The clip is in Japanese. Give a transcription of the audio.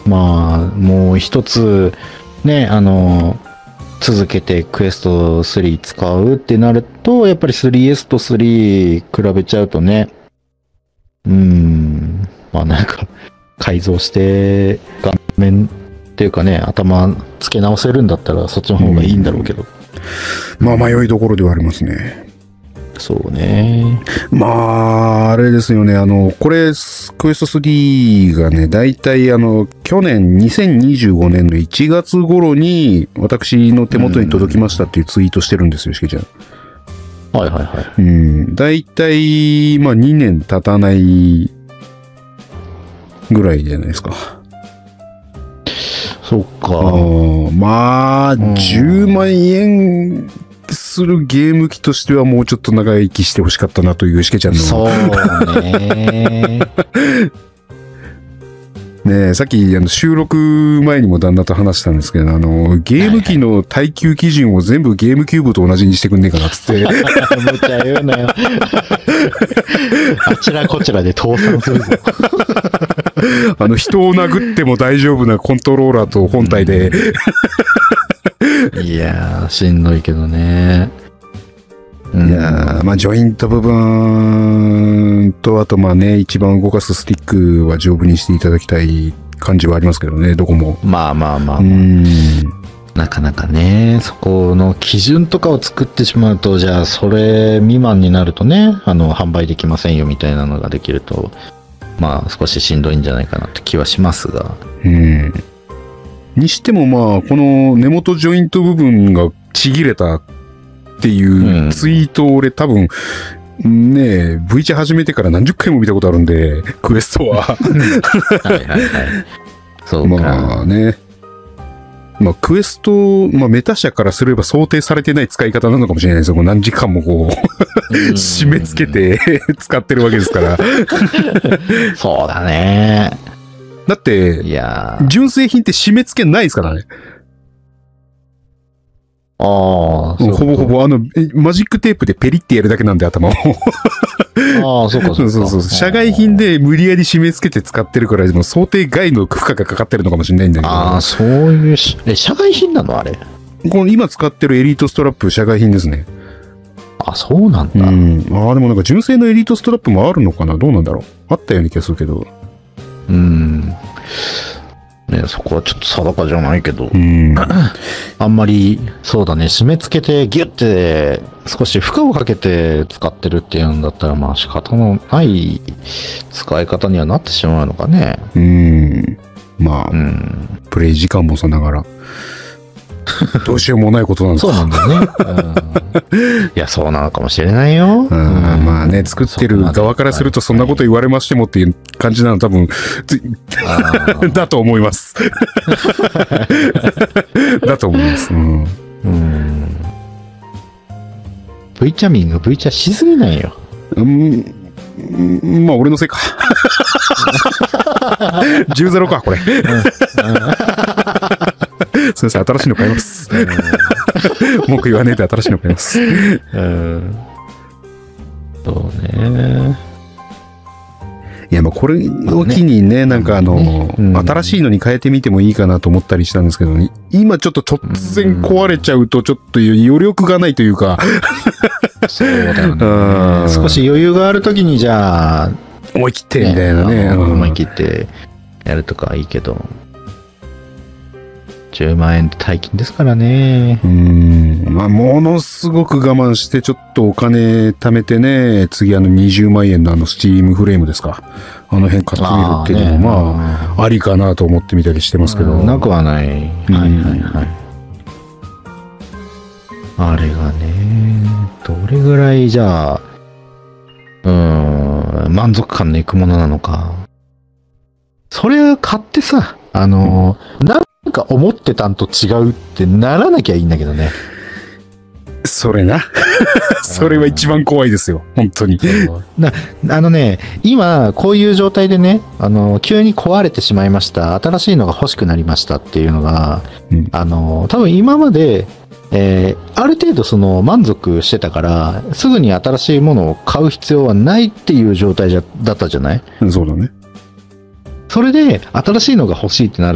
まあ、もう一つ、ね、続けてクエスト3使うってなると、やっぱり 3S と3比べちゃうとね、まあなんか、改造して画面っていうかね、頭付け直せるんだったらそっちの方がいいんだろうけど。 まあ迷いどころではありますね。 そうね。 まあ、あれですよね。これ、クエスト3がね、だいたい去年2025年の1月頃に私の手元に届きましたっていうツイートしてるんですよ、しけちゃん。 はいはいはい。 だいたい、まあ2年経たないぐらいじゃないですか。 そっか。 まあ、10万円するゲーム機としてはもうちょっと長生きしてほしかったなというしけちゃんの。 そうね。 ねえ、さっき収録前にも旦那と話したんですけど、ゲーム機の耐久基準を全部ゲームキューブと同じにしてくんねえかなっつって。 無茶言うなよ。あちらこちらで倒産するぞ。 人を殴っても大丈夫なコントローラーと本体で。 いやー、しんどいけどね。 いやー、まあ、ジョイント部分と、あとまあね、一番動かすスティックは丈夫にしていただきたい感じはありますけどね、どこも。 まあまあまあ、なかなかね、そこの基準とかを作ってしまうと、じゃあそれ未満になるとね、販売できませんよみたいなのができると、まあ少ししんどいんじゃないかなって気はしますが。 にしてもまあ、この根元ジョイント部分がちぎれたっていうツイートを俺多分、ねえ、V チャ始めてから何十回も見たことあるんで、クエストは。 はいはいはい。そうか。 まあね。まあクエスト、まあメタ社からすれば想定されてない使い方なのかもしれないですよ。もう何時間もこう、締め付けて使ってるわけですから。 そうだね。 だって、純正品って締め付けないですからね。 ああ、 ほぼほぼマジックテープでペリってやるだけなんで頭を。 ああ、そうかそうか。 そう。社外品で無理やり締め付けて使ってるから、もう想定外の負荷がかかってるのかもしれないんだけど。 ああ、そういう社外品なのあれ。 この今使ってるエリートストラップ社外品ですね。 あ、そうなんだ。 ああ、でもなんか純正のエリートストラップもあるのかな、どうなんだろう。あったような気がするけど。 ね、そこはちょっと定かじゃないけど。あんまり、そうだね、締め付けてギュッて少し負荷をかけて使ってるっていうんだったら、まあ仕方のない使い方にはなってしまうのかね。 まあ、プレイ時間もさながら。どうしようもないことなんですそうなんだよね。いや、そうなのかもしれないよ。 まあね、作ってる側からするとそんなこと言われましてもっていう感じなの多分、だと思います。だと思います。 V チャミンが V チャしすぎないよ。 まあ俺のせいか。10-0か、これ。すいません、新しいの買います。文句言わねえで新しいの買います。 そうね。 いや、まあこれを機にね、なんか新しいのに変えてみてもいいかなと思ったりしたんですけど、今ちょっと突然壊れちゃうとちょっと余力がないというか。 そうだよね。少し余裕があるときにじゃあ、 思い切ってみたいなね。 思い切ってやるとかいいけど。10万円って大金ですからね。 まあ、ものすごく我慢して、ちょっとお金貯めてね、次20万円のスチームフレームですか。あの辺買ってみるっていうのも、まあ、ありかなと思ってみたりしてますけど。 なくはない。はいはいはい。あれがね、どれぐらいじゃあ、満足感のいくものなのか。それを買ってさ、なんか思ってたんと違うってならなきゃいいんだけどね。 それな。それは一番怖いですよ。本当に。 今、こういう状態でね、急に壊れてしまいました。新しいのが欲しくなりましたっていうのが、多分今まで、ある程度満足してたから、すぐに新しいものを買う必要はないっていう状態だったじゃない？ そうだね。 それで、新しいのが欲しいってなる